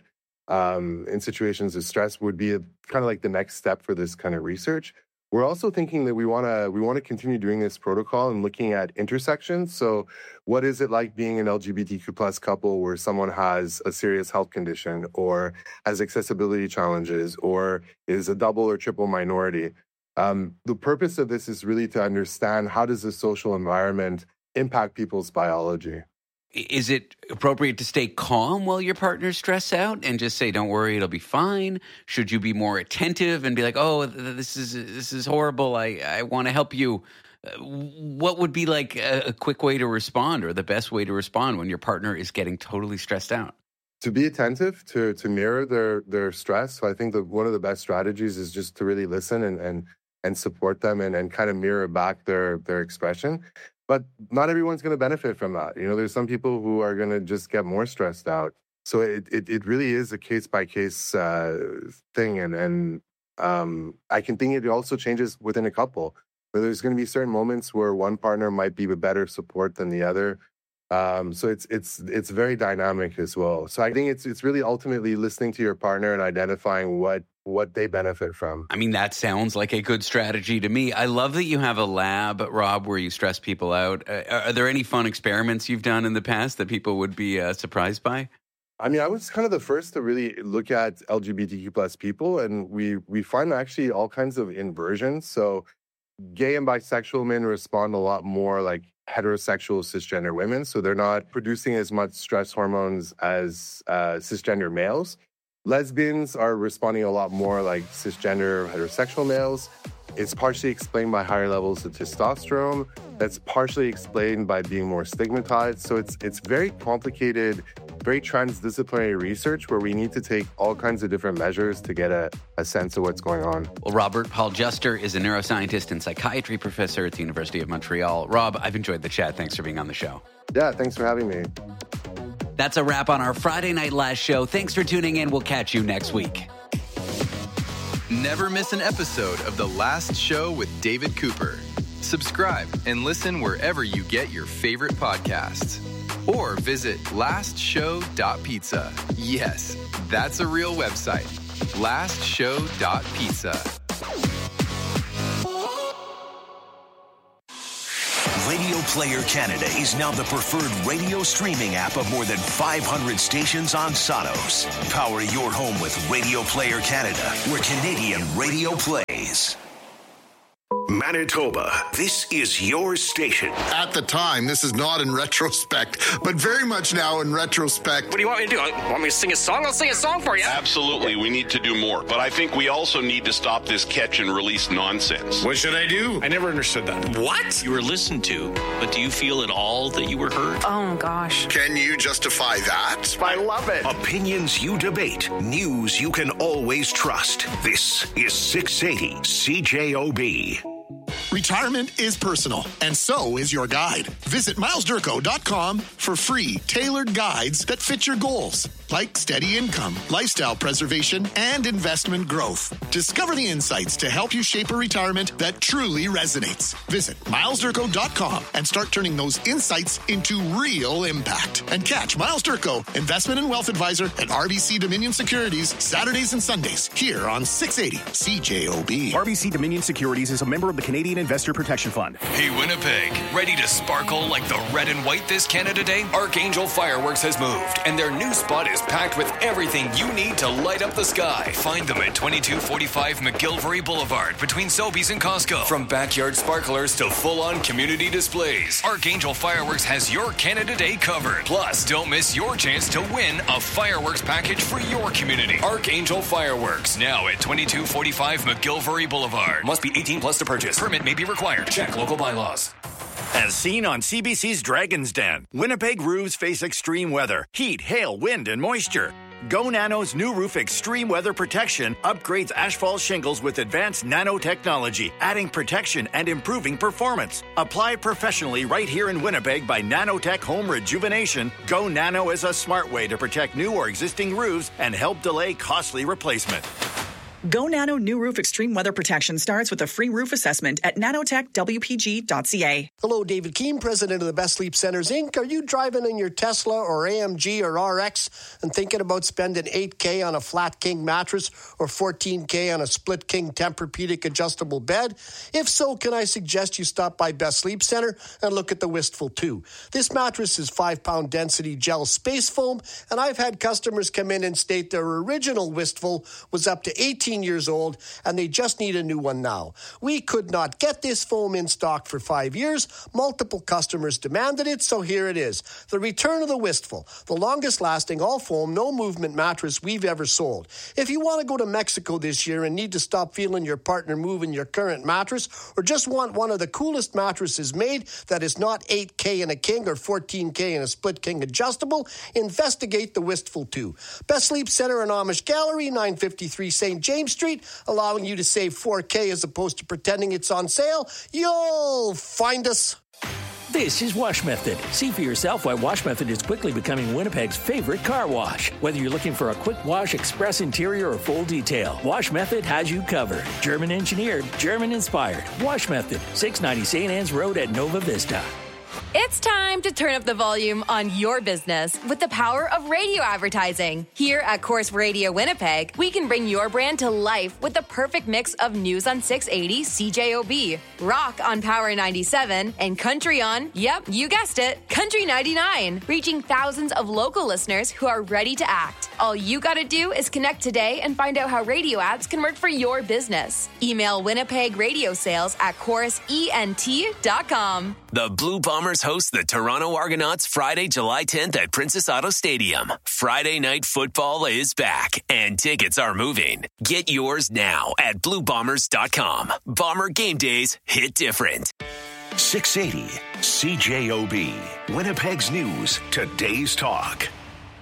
um, in situations of stress would be a, kind of like the next step for this kind of research. We're also thinking that we want to we want to continue doing this protocol and looking at intersections. So what is it like being an L G B T Q plus couple where someone has a serious health condition or has accessibility challenges or is a double or triple minority? Um, the purpose of this is really to understand how does the social environment impact people's biology. Is it appropriate to stay calm while your partner's stressed out and just say, "Don't worry, it'll be fine"? Should you be more attentive and be like, "Oh, this is this is horrible. I, I want to help you"? What would be like a, a quick way to respond or the best way to respond when your partner is getting totally stressed out? To be attentive, to to mirror their their stress. So I think that one of the best strategies is just to really listen and and, and support them and, and kind of mirror back their their expression. But not everyone's going to benefit from that. You know, there's some people who are going to just get more stressed out. So it it, it really is a case-by-case uh, thing. And, and um, I can think it also changes within a couple. Where there's going to be certain moments where one partner might be a better support than the other. Um, so it's it's it's very dynamic as well. So I think it's it's really ultimately listening to your partner and identifying what what they benefit from. I mean, that sounds like a good strategy to me. I love that you have a lab, Rob, where you stress people out. Uh, are there any fun experiments you've done in the past that people would be uh, surprised by? I mean, I was kind of the first to really look at L G B T Q plus people, and we we find actually all kinds of inversions. So gay and bisexual men respond a lot more like heterosexual cisgender women. So they're not producing as much stress hormones as uh, cisgender males. Lesbians are responding a lot more like cisgender heterosexual males. It's partially explained by higher levels of testosterone. That's partially explained by being more stigmatized. So it's it's very complicated, very transdisciplinary research where we need to take all kinds of different measures to get a, a sense of what's going on. Well, Robert Paul Juster is a neuroscientist and psychiatry professor at the University of Montreal. Rob, I've enjoyed the chat. Thanks for being on the show. Yeah, thanks for having me. That's a wrap on our Friday Night Last show. Thanks for tuning in. We'll catch you next week. Never miss an episode of The Last Show with David Cooper. Subscribe and listen wherever you get your favorite podcasts. Or visit last show dot pizza. Yes, that's a real website. last show dot pizza. Radio Player Canada is now the preferred radio streaming app of more than five hundred stations on Sonos. Power your home with Radio Player Canada, where Canadian radio plays. Manitoba, this is your station. At the time, this is not in retrospect, but very much now in retrospect. What do you want me to do? Want me to sing a song? I'll sing a song for you. Absolutely, we need to do more. But I think we also need to stop this catch and release nonsense. What should I do? I never understood that. What? You were listened to, but do you feel at all that you were heard? Oh, gosh. Can you justify that? I love it. Opinions you debate, news you can always trust. This is six eighty C J O B. Retirement is personal, and so is your guide. Visit miles durko dot com for free, tailored guides that fit your goals, like steady income, lifestyle preservation, and investment growth. Discover the insights to help you shape a retirement that truly resonates. Visit miles durko dot com and start turning those insights into real impact. And catch Miles Durko, Investment and Wealth Advisor at R B C Dominion Securities, Saturdays and Sundays, here on six eighty C J O B. R B C Dominion Securities is a member of the Canadian Investor Protection Fund. Hey, Winnipeg, ready to sparkle like the red and white this Canada Day? Archangel Fireworks has moved, and their new spot is packed with everything you need to light up the sky. Find them at twenty-two forty-five McGillivray Boulevard between Sobeys and Costco. From backyard sparklers to full-on community displays, Archangel Fireworks has your Canada Day covered. Plus, don't miss your chance to win a fireworks package for your community. Archangel Fireworks, now at twenty-two forty-five McGillivray Boulevard. Must be eighteen plus to purchase. Permit may be required. Check local bylaws. As seen on C B C's Dragon's Den, Winnipeg roofs face extreme weather, heat, hail, wind, and moisture. Go Nano's new roof extreme weather protection upgrades asphalt shingles with advanced nanotechnology, adding protection and improving performance. Apply professionally right here in Winnipeg by Nanotech Home Rejuvenation. Go Nano is a smart way to protect new or existing roofs and help delay costly replacement. Go Nano New Roof Extreme Weather Protection starts with a free roof assessment at nanotech w p g dot c a. Hello, David Keene, president of the Best Sleep Centers, Incorporated. Are you driving in your Tesla or A M G or R X and thinking about spending eight K on a flat king mattress or fourteen K on a split king Tempur-Pedic adjustable bed? If so, can I suggest you stop by Best Sleep Center and look at the Wistful two? This mattress is five-pound density gel space foam, and I've had customers come in and state their original Wistful was up to eighteen years old, and they just need a new one now. We could not get this foam in stock for five years. Multiple customers demanded it, so here it is. The return of the Wistful, the longest lasting all foam, no movement mattress we've ever sold. If you want to go to Mexico this year and need to stop feeling your partner moving your current mattress, or just want one of the coolest mattresses made that is not eight K in a king or fourteen K in a split king adjustable, investigate the Wistful two. Best Sleep Center and Amish Gallery, nine fifty-three Saint James Street, allowing you to save four K as opposed to pretending it's on sale. You'll find us. This is Wash Method. See for yourself why Wash Method is quickly becoming Winnipeg's favorite car wash. Whether you're looking for a quick wash, express interior, or full detail, Wash Method has you covered. German engineered, German inspired. Wash Method, six ninety Saint Anne's Road at Nova Vista. It's time to turn up the volume on your business with the power of radio advertising. Here at Corus Radio Winnipeg, we can bring your brand to life with the perfect mix of news on six eighty C J O B, rock on Power ninety-seven, and country on, yep, you guessed it, Country ninety-nine, reaching thousands of local listeners who are ready to act. All you gotta do is connect today and find out how radio ads can work for your business. Email Winnipeg Radio Sales at corus ent dot com. The Blue Bombers host the Toronto Argonauts Friday, July tenth at Princess Auto Stadium. Friday night football is back, and tickets are moving. Get yours now at blue bombers dot com. Bomber game days hit different. six eighty C J O B. Winnipeg's news, today's talk.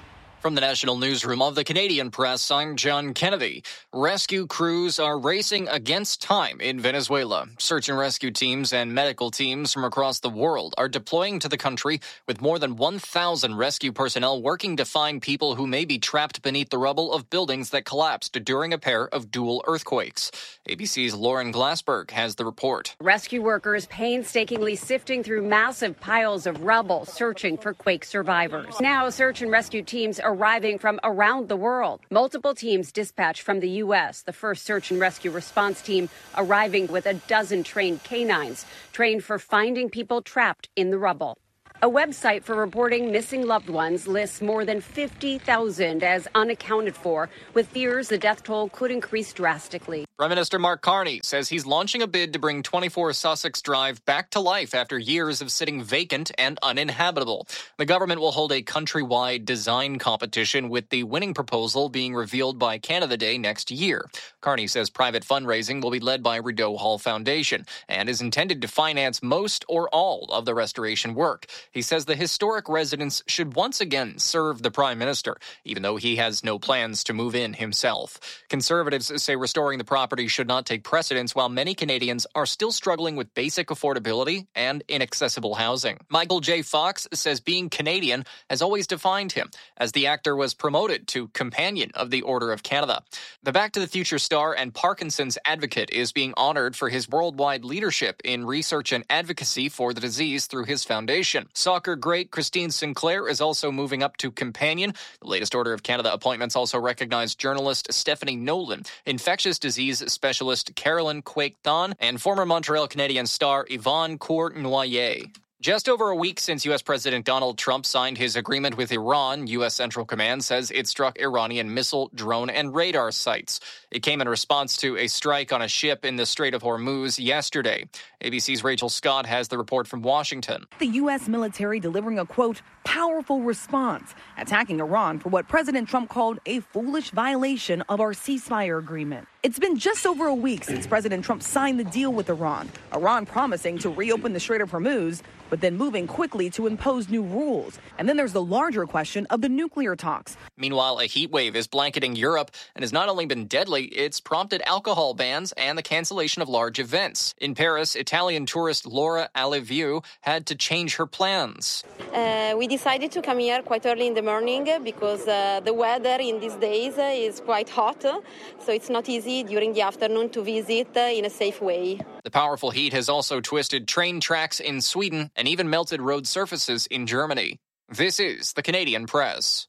From the National Newsroom of the Canadian Press, I'm John Kennedy. Rescue crews are racing against time in Venezuela. Search and rescue teams and medical teams from across the world are deploying to the country with more than one thousand rescue personnel working to find people who may be trapped beneath the rubble of buildings that collapsed during a pair of dual earthquakes. A B C's Lauren Glassberg has the report. Rescue workers painstakingly sifting through massive piles of rubble, searching for quake survivors. Now, search and rescue teams are arriving from around the world. Multiple teams dispatched from the U S, the first search and rescue response team arriving with a dozen trained canines, trained for finding people trapped in the rubble. A website for reporting missing loved ones lists more than fifty thousand as unaccounted for, with fears the death toll could increase drastically. Prime Minister Mark Carney says he's launching a bid to bring twenty-four Sussex Drive back to life after years of sitting vacant and uninhabitable. The government will hold a countrywide design competition, with the winning proposal being revealed by Canada Day next year. Carney says private fundraising will be led by Rideau Hall Foundation and is intended to finance most or all of the restoration work. He says the historic residence should once again serve the Prime Minister, even though he has no plans to move in himself. Conservatives say restoring the property should not take precedence, while many Canadians are still struggling with basic affordability and inaccessible housing. Michael J. Fox says being Canadian has always defined him, as the actor was promoted to Companion of the Order of Canada. The Back to the Future star and Parkinson's advocate is being honored for his worldwide leadership in research and advocacy for the disease through his foundation. Soccer great Christine Sinclair is also moving up to Companion. The latest Order of Canada appointments also recognize journalist Stephanie Nolan, infectious disease specialist Carolyn Quake-Thon, and former Montreal Canadiens star Yvonne Cournoyer. Just over a week since U S. President Donald Trump signed his agreement with Iran, U S. Central Command says it struck Iranian missile, drone, and radar sites. It came in response to a strike on a ship in the Strait of Hormuz yesterday. A B C's Rachel Scott has the report from Washington. The U S military delivering a, quote, powerful response, attacking Iran for what President Trump called a foolish violation of our ceasefire agreement. It's been just over a week since President Trump signed the deal with Iran, Iran promising to reopen the Strait of Hormuz, but then moving quickly to impose new rules. And then there's the larger question of the nuclear talks. Meanwhile, a heat wave is blanketing Europe and has not only been deadly, it's prompted alcohol bans and the cancellation of large events. In Paris, Italian tourist Laura Aliviu had to change her plans. Uh, we decided to come here quite early in the morning because uh, the weather in these days is quite hot, so it's not easy during the afternoon to visit in a safe way. The powerful heat has also twisted train tracks in Sweden and even melted road surfaces in Germany. This is the Canadian Press.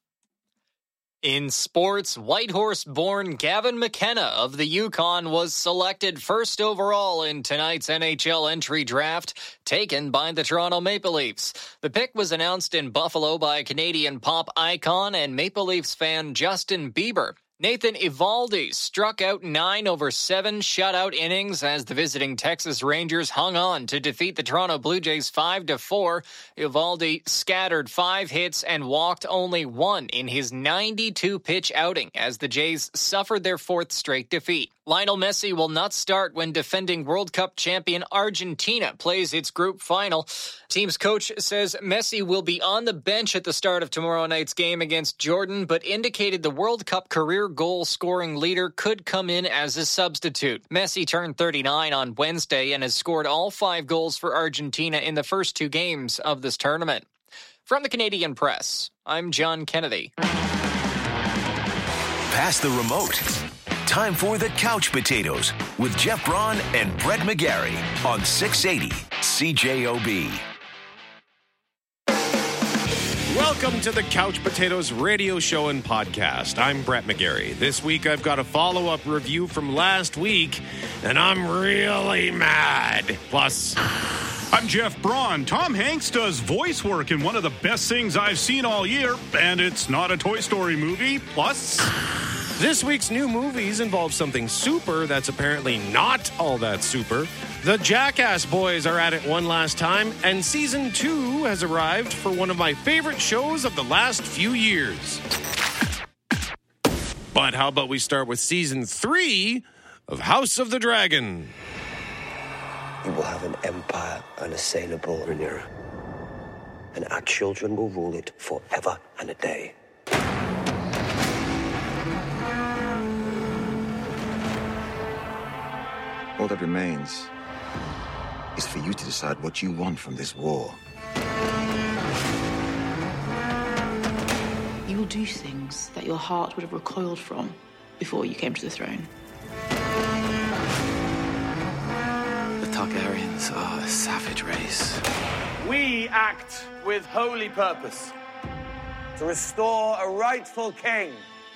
In sports, Whitehorse-born Gavin McKenna of the Yukon was selected first overall in tonight's N H L entry draft, taken by the Toronto Maple Leafs. The pick was announced in Buffalo by Canadian pop icon and Maple Leafs fan Justin Bieber. Nathan Eovaldi struck out nine over seven shutout innings as the visiting Texas Rangers hung on to defeat the Toronto Blue Jays five to four. Eovaldi scattered five hits and walked only one in his ninety-two pitch outing as the Jays suffered their fourth straight defeat. Lionel Messi will not start when defending World Cup champion Argentina plays its group final. Team's coach says Messi will be on the bench at the start of tomorrow night's game against Jordan, but indicated the World Cup career goal-scoring leader could come in as a substitute. Messi turned thirty-nine on Wednesday and has scored all five goals for Argentina in the first two games of this tournament. From the Canadian Press, I'm John Kennedy. Pass the remote. Time for the Couch Potatoes with Jeff Braun and Brett McGarry on six eighty C J O B. Welcome to the Couch Potatoes radio show and podcast. I'm Brett McGarry. This week I've got a follow-up review from last week, and I'm really mad. Plus, I'm Jeff Braun. Tom Hanks does voice work in one of the best things I've seen all year, and it's not a Toy Story movie. Plus, this week's new movies involve something super that's apparently not all that super. The Jackass Boys are at it one last time, and season two has arrived for one of my favorite shows of the last few years. But how about we start with season three of House of the Dragon? We will have an empire unassailable, Rhaenyra, and our children will rule it forever and a day. All that remains is for you to decide what you want from this war. You will do things that your heart would have recoiled from before you came to the throne. The Targaryens are a savage race. We act with holy purpose to restore a rightful king.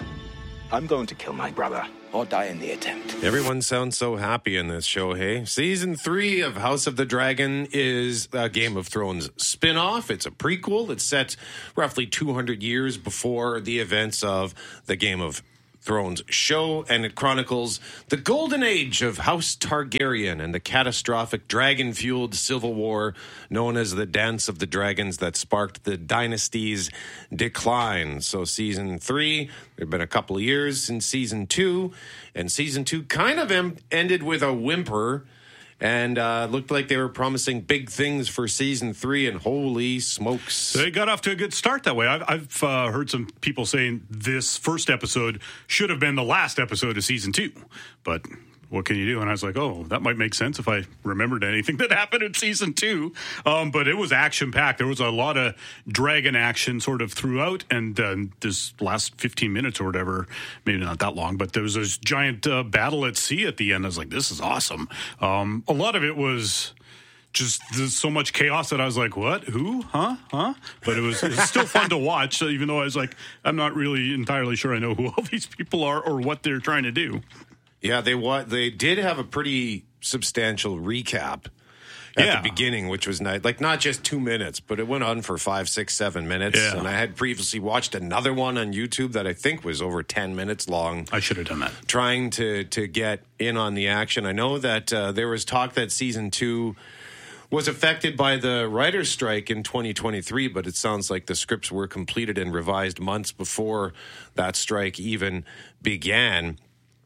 I'm going to kill my brother or die in the attempt. Everyone sounds so happy in this show, hey? Season three of House of the Dragon is a Game of Thrones spin-off. It's a prequel. It's set roughly two hundred years before the events of the Game of Thrones show, and it chronicles the golden age of House Targaryen and the catastrophic dragon-fueled civil war known as the Dance of the Dragons that sparked the dynasty's decline. So season three, there have been a couple of years since season two, and season two kind of em- ended with a whimper, and uh, looked like they were promising big things for season three, and holy smokes. They got off to a good start that way. I've, I've uh, heard some people saying this first episode should have been the last episode of season two, but what can you do? And I was like, oh, that might make sense if I remembered anything that happened in season two. Um, but it was action-packed. There was a lot of dragon action sort of throughout, and uh, this last fifteen minutes or whatever, maybe not that long, but there was this giant uh, battle at sea at the end. I was like, this is awesome. Um, a lot of it was just there's so much chaos that I was like, what? Who? Huh? Huh? But it was, it was still fun to watch, even though I was like, I'm not really entirely sure I know who all these people are or what they're trying to do. Yeah, they wa- they did have a pretty substantial recap at yeah. the beginning, which was nice. Like, not just two minutes, but it went on for five, six, seven minutes. Yeah. And I had previously watched another one on YouTube that I think was over ten minutes long. I should have done that. Trying to, to get in on the action. I know that uh, there was talk that season two was affected by the writer's strike in twenty twenty-three, but it sounds like the scripts were completed and revised months before that strike even began.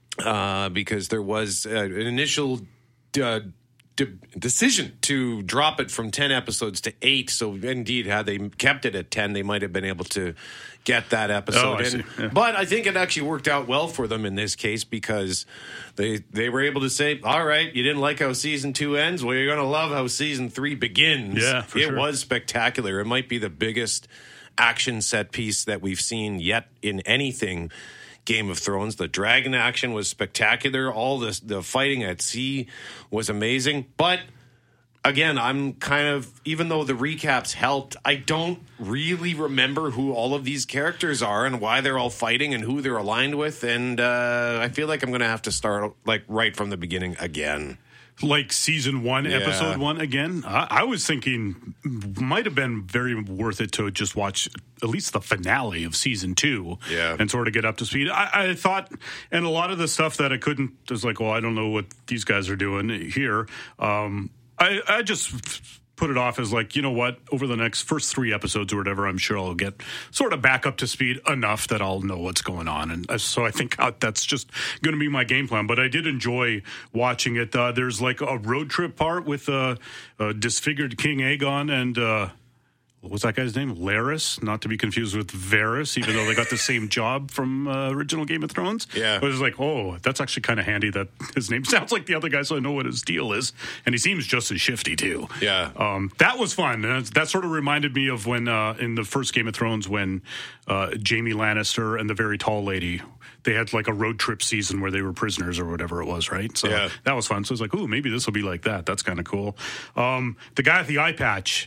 Uh, because there was uh, an initial uh, de- decision to drop it from ten episodes to eight. So, indeed, had they kept it at ten, they might have been able to get that episode oh, I in. see. Yeah. But I think it actually worked out well for them in this case, because they they were able to say, all right, you didn't like how season two ends? Well, you're going to love how season three begins. Yeah, for it sure. was spectacular. It might be the biggest action set piece that we've seen yet in anything Game of Thrones. The dragon action was spectacular. All the the fighting at sea was amazing. But again, I'm kind of, even though the recaps helped, I don't really remember who all of these characters are and why they're all fighting and who they're aligned with. And uh, I feel like I'm going to have to start like right from the beginning again. Like season one, Yeah. episode one again. I, I was thinking might have been very worth it to just watch at least the finale of season two, Yeah. and sort of get up to speed. I, I thought, and a lot of the stuff that I couldn't, I was like, well, I don't know what these guys are doing here. Um, I, I just put it off as like, you know what, over the next first three episodes or whatever, I'm sure I'll get sort of back up to speed enough that I'll know what's going on. And so I think that's just going to be my game plan. But I did enjoy watching it. Uh, there's like a road trip part with uh, uh, disfigured King Aegon and uh, what was that guy's name? Larys, not to be confused with Varys, even though they got the same job from uh, original Game of Thrones. Yeah. But it was like, oh, that's actually kind of handy that his name sounds like the other guy, so I know what his deal is. And he seems just as shifty, too. Yeah. Um, that was fun. And that sort of reminded me of when, uh, in the first Game of Thrones, when uh, Jaime Lannister and the very tall lady, they had like a road trip season where they were prisoners or whatever it was, right? So Yeah. that was fun. So I was like, ooh, maybe this will be like that. That's kind of cool. Um, the guy with the eye patch,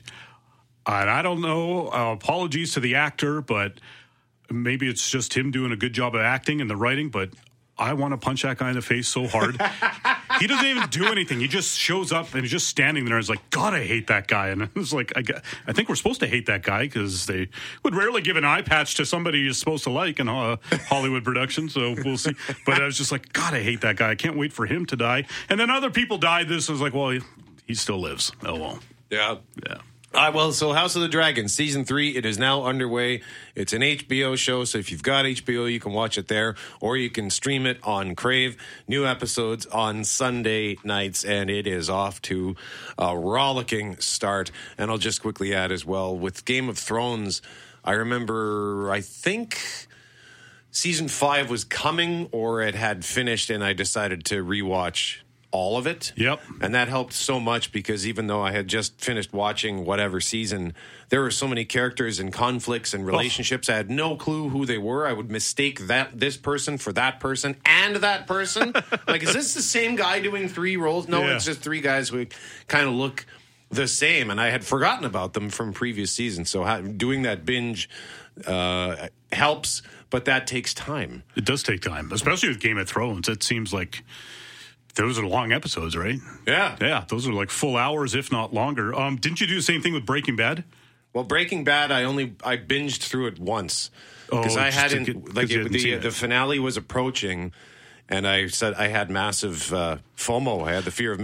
and I don't know, uh, apologies to the actor, but maybe it's just him doing a good job of acting and the writing, but I want to punch that guy in the face so hard. He doesn't even do anything. He just shows up and he's just standing there. It's like, God, I hate that guy. And it's like, I, I think we're supposed to hate that guy because they would rarely give an eye patch to somebody you're supposed to like in a Hollywood production. So we'll see. But I was just like, God, I hate that guy. I can't wait for him to die. And then other people died. This was like, well, he, he still lives. Oh, well. Yeah. Yeah. Uh, well, so House of the Dragon, season three, it is now underway. It's an H B O show, so if you've got H B O, you can watch it there, or you can stream it on Crave. New episodes on Sunday nights, and it is off to a rollicking start. And I'll just quickly add as well, with Game of Thrones, I remember, I think season five was coming, or it had finished, and I decided to rewatch all of it. Yep. And that helped so much because even though I had just finished watching whatever season, there were so many characters and conflicts and relationships. Oh. I had no clue who they were. I would mistake that this person for that person and that person. Like, is this the same guy doing three roles? No, yeah. It's just three guys who kind of look the same. And I had forgotten about them from previous seasons. So how, doing that binge uh, helps, but that takes time. It does take time, especially with Game of Thrones. It seems like those are long episodes, right? Yeah. Yeah, those are like full hours, if not longer. Um, didn't you do the same thing with Breaking Bad? Well, Breaking Bad, I only I binged through it once because oh, I hadn't get, like it, the the finale was approaching, and I said I had massive uh, FOMO. I had the fear of